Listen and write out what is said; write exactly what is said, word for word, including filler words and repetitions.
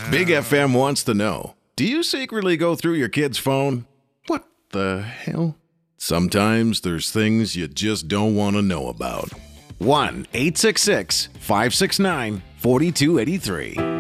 Big F M wants to know, do you secretly go through your kid's phone? What the hell? Sometimes there's things you just don't want to know about. one eight six six, five six nine, four two eight three.